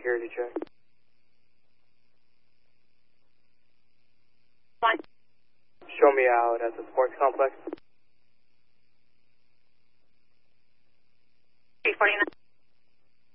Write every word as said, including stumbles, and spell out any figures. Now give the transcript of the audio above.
security check. Fine. Show me out at the sports complex. three forty-nine.